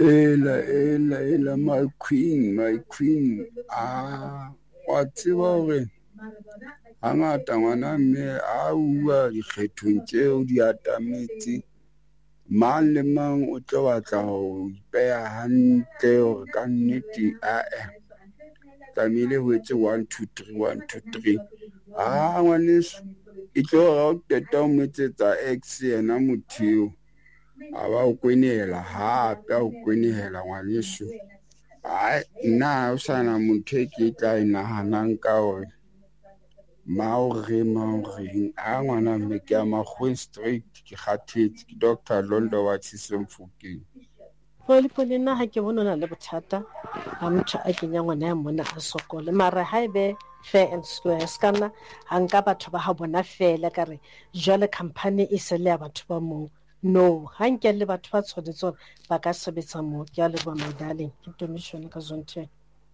ela my queen wa tseba hore hangata ngwana mme a ua dikgethong tseo di atametse mang le mang o tlo batla ho ipeha hantle hore ka nnete tlamehile ho etse 1 2 3 1 2 3 ngwaneso e tlo ga o qeta ho mo etsetsa x yena motho eo a ba o kwenehela hape a o kwenehela ngwaneso nna o sana motho e ke tla e nahanang ka hore maoreng ngwana mme ke a makgwen straight ke kgathetse ke Dr. Londo wa Tshisemfokeng. Poli nna ha ke bona na le bothata ha motho a kenya ngwana ya mona a sokole mara ha ebe fair and square skana ha nka batho ba ha bona fela ka re jwale company e se le ya batho ba moo no ha nke le batho ba tshwanetse ba ka sebetsa moo ke a le bona my darling ke donation ka zonte.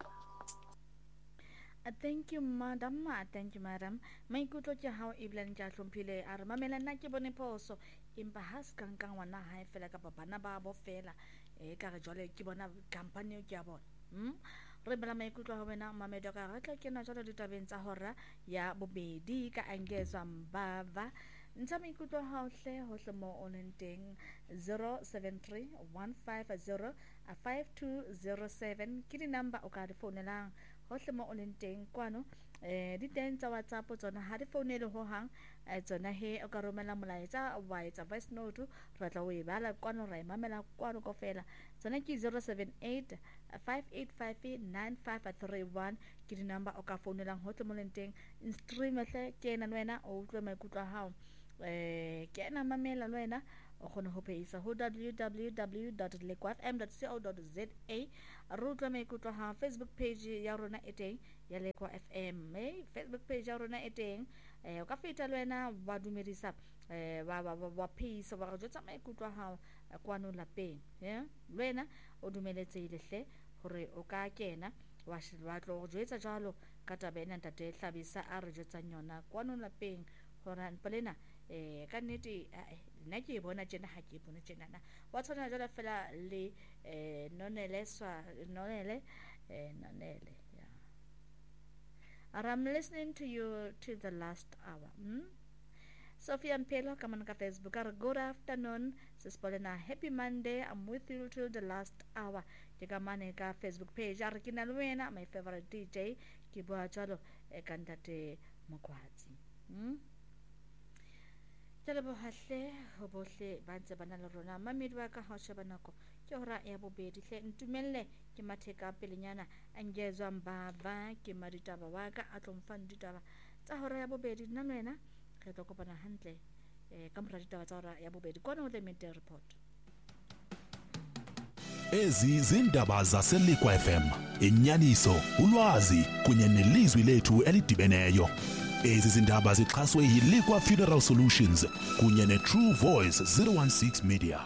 Thank you madam. Thank you madam. Maikutlo ke hao e bilang ke a hlomphile a re mamela nna ke bone phoso empa ha se kang ngwana hae fela kapa bana ba bo fela ka re jwale ke bona company ke ya bona re bala maikutlo ha wena mamedo ka re tla kena jwale ditabeng tsa hora ya bobedi ka Angezwa Mbava ntsha maikutlo ha hohle mo o leng teng 073 150 5207 ke di number o ka di founelang hohle mo o leng teng kwano di teng tsa WhatsApp tsona ha di founele ho hang tsona he o ka romela molaetsa wa etsa voice note ra tla o e bala kwano ra imamela kwano go fela tsona ke 078 5859 ke di number o ka founelang hohle mo leng teng stream hle ke ena wena o utlwe maikutlo hao ke ena mamela le wena o kgona ho peisa ho www.lekwafm.co.za re utlwa maikutlo ha Facebook page ya rona e teng ya Lekwa FM Facebook page ya rona e teng o ka feta le wena wa dumedisa wa peisa wa re jotsa maikutlo ha kwano lapeng le wena o dumeletsehile hle hore o ka kena wa tlo jwetsa jalo ka tabena ntate Hlabisa a re jotsa yona kwano lapeng hore mpelena ka nnete nna ke bona tjena ha ke bona tjena na wa tshwana jala fela le nonele yeah. I'm listening to you till the last hour. Sophia Mpelo come on Facebook. Good afternoon Sispolina, happy Monday. I'm with you till the last hour. Ke mane ka Facebook page a re ke na le wena my favorite DJ ke bua jalo ka ntate Mokwatsi. Tla bo hahle ho bohle ba ntse bana le rona mamedi wa ka ha sheba nako ke hora ya bobedi hle ntumelle ke matheka pelenyana Angezwa Mbava ke maditaba wa ka a tlomfang ditaba tsa hora ya bobedi nna wena re tlo kopana hantle ka mora ditaba tsa hora ya bobedi kona ho the midday report. Ezi zindaba zaseLikwa FM inyaniso ulwazi kunye nelizwi lethu elidibeneyo. Ezi zindaba zixhaswe yiLikwa Funeral Solutions kunye neTrue Voice 016 Media.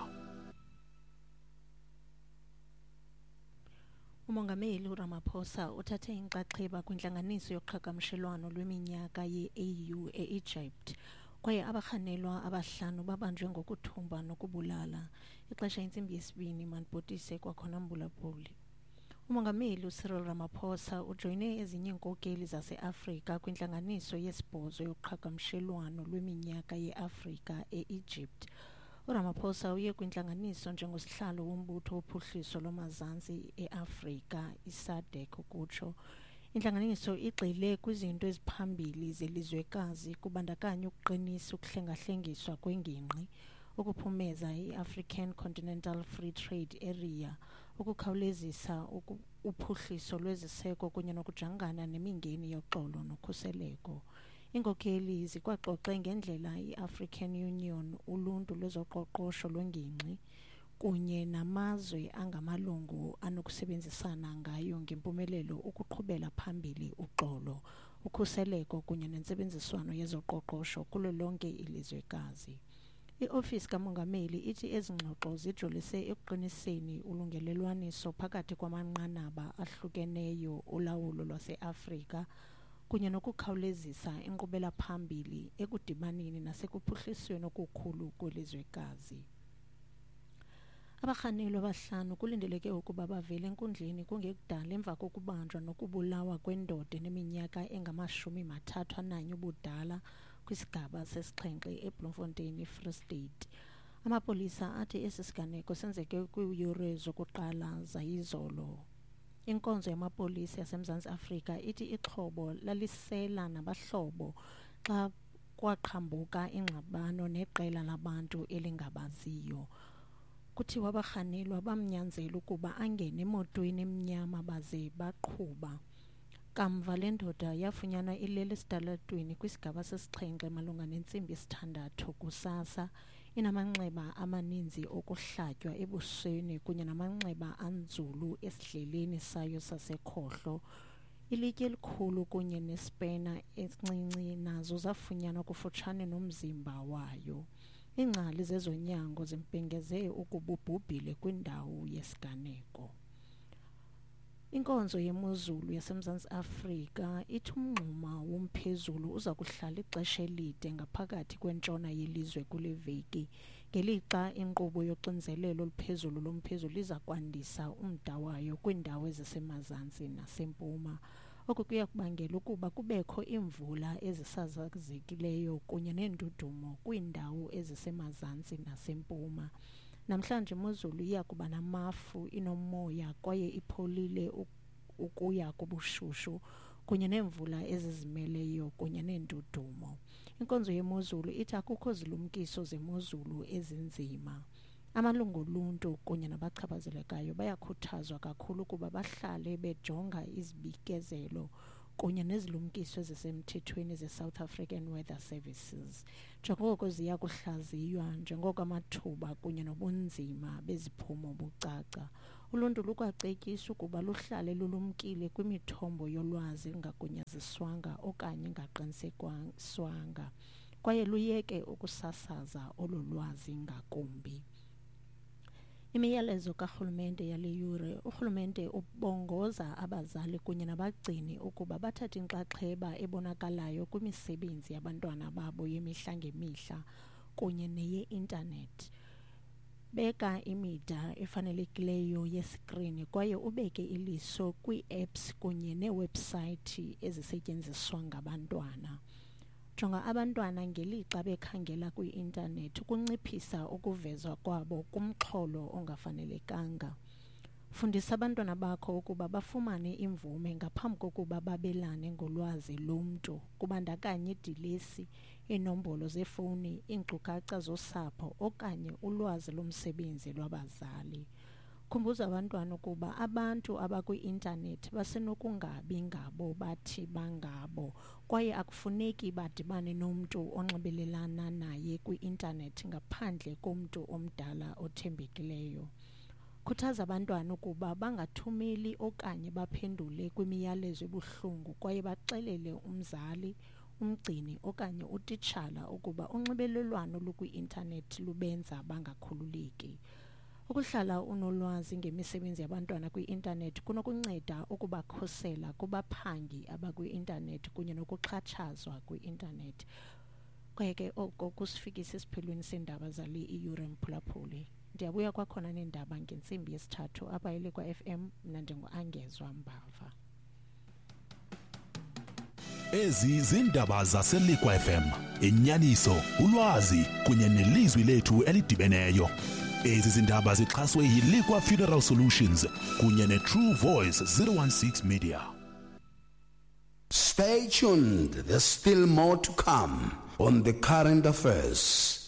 Umongameli uRamaphosa uthathe inxaxheba kwintlanganiso yoqhagamshelwano lweminyaka ye-AU e-Egypt kwaye abarhanelwa abahlanu babanjwe ngokuthumba nokubulala ixesha intsimbi yesibini manibhotise kwakhona mbulabhuli. Umongameli uCyril Ramaphosa ujoyine ezinye inkokeli zase-Afrika kwintlanganiso yesibhozo yoqhagamshelwano lweminyaka ye-Afrika e-Egypt. uRamaphosa uye kwintlanganiso njengosihlalo wombutho wophuhliso lwamazantsi e-Afrika i-SADC ukutsho. Intlanganiso igxile kwizinto eziphambili zelizwekazi kubandakanya ukuqinisa ukuhlengahlengiswa kwengingqi, ukuphumeza i-African Continental Free Trade Area, ukukhawulezisa uphuhliso lweziseko kunye nokujongana nemingeni yoxolo nokhuseleko. Inkokeli zikwaxoxe ngendlela i-African Union, uluntu lwezoqoqosho lwengingqi kunye namazwe angamalungu anokusebenzisana ngayo ngempumelelo ukuqhubela phambili uxolo, ukhuseleko kunye nentsebenziswano yezoqoqosho kulo lonke ilizwekazi. I-ofisi kamongameli ithi ezi ngxoxo zijolise ekuqiniseni ulungelelwaniso phakathi kwamanqanaba ahlukeneyo olawulo lwase-Afrika kunye nokukhawulezisa inkqubela phambili ekudibaneni nasekuphuhlisweni okukhulu kwelizwekazi. Abarhanelwa abahlanu kulindeleke ukuba bavele enkundleni kungekudala emva kokubanjwa nokubulawa kwendoda eneminyaka engama-31 ubudala kwisigaba sesixhenxe eBloemfontein, Free State. Amapolisa athi esi siganeko senzeke kwiiyure zokuqala zayizolo. Inkonzo yamapolisa yaseMzantsi Afrika ithi ixhobo lalisela nabahlobo xa kwaqhambuka ingxabano neqela labantu elingabaziyo. Kuthiwa abarhanelwa bamnyanzela ukuba angene emotweni emnyama baze baqhuba. Kamva le ndoda yafunyanwa ilele esitalatweni kwisigaba sesixhenxe malunga nentsimbi 6 kusasa, inamanxeba amaninzi okuhlatywa ebusweni kunye namanxeba anzulu esidleleni sayo sasekhohlo. Ilitye elikhulu kunye nespena encinci nazo zafunyanwa kufutshane nomzimba wayo. Iingcali zezonyango zimpengeze ukuba ubhubhile kwindawo yesiganeko. Inkonzo yemozulu yaseMzantsi Afrika ithi umngxuma womphezulu uza kuhlala ixesha elide ngaphakathi kwentshona yelizwe kule veki, ngelixa inkqubo yoxinzelelo oluphezulu lomphezulu iza kwandisa umda wayo kwiindawo ezisemazantsi nasempuma. Oku kuya kubangela ukuba kubekho imvula ezisazazekileyo kunye neendudumo kwiindawo ezisemazantsi nasempuma. Namhlanje imozulu iya kuba namafu, inomoya kwaye ipholile ukuya kubushushu kunye neemvula ezizimeleyo kunye neendudumo. Inkonzo yemozulu ithi akukho zilumkiso zemozulu ezinzima. Amalungu oluntu kunye nabachaphazelekayo bayakhuthazwa kakhulu ukuba bahlale bejonga izibikezelo kunye nezilumkiso ezisemthethweni ze-South African Weather Services njengoko ziya kuhlaziywa njengoko amathuba kunye nobunzima beziphumo bucaca. Uluntu lukwacetyiswa ukuba luhlale lulumkile kwimithombo yolwazi engagunyaziswanga okanye engaqinisekiswanga kwaye luyeke ukusasaza olo lwazi ngakumbi. Imiyalezo karhulumente yale yure, urhulumente ubongoza abazali kunye nabagcini ukuba bathathe inxaxheba ebonakalayo kwimisebenzi yabantwana babo yemihla ngemihla kunye neye-intanethi. Beka imida efanelekileyo yeskrini kwaye ubeke iliso kwii-apps kunye neewebhusayithi ezisetyenziswa ngabantwana. Jonga abantwana ngelixa bekhangela kwi-intanethi ukunciphisa ukuvezwa kwabo kumxholo ongafanelekanga. Fundisa abantwana bakho ukuba bafumane imvume ngaphambi kokuba babelane ngolwazi lomntu, kubandakanya idilesi, iinombolo zeefowuni, iinkcukacha zosapho okanye ulwazi lomsebenzi lwabazali. Khumbuza abantwana ukuba abantu abakwi-intanethi basenokungabi ngabo bathi bangabo kwaye akufuneki badibane nomntu onxibelelana naye kwi-intanethi ngaphandle komntu omdala othembekileyo. Khuthaza abantwana ukuba bangathumeli okanye baphendule kwimiyalezo ebuhlungu kwaye baxelele umzali, umgcini okanye utitshala ukuba unxibelelwano lukwi-intanethi lubenza bangakhululeki. Ukuhlala unolwazi ngemisebenzi yabantwana kwi-intanethi kunokunceda ukubakhusela kubaphangi abakwi-intanethi kunye nokuxhatshazwa kwi-intanethi. Kwaye ke oko kusifikisa esiphelweni seendaba zale iyure mphulaphuli. Ndiyabuya kwakhona neendaba ngentsimbi yesithathu apha eLekwa FM. Mna ndingu-Angezwa Mbava. Ezi zindaba zaseLekwa FM, inyaniso, ulwazi kunye nelizwi lethu elidibeneyo. Ezi zindaba zixhaswe yiLekwa Funeral Solutions kunye neTrue Voice 016 Media. Stay tuned, there's still more to come on the current affairs.